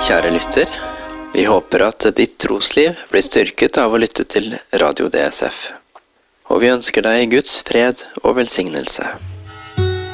kjære lytter. Vi håper at ditt trosliv blir styrket av å lytte til Radio DSF. Og vi ønsker deg Guds fred og velsignelse.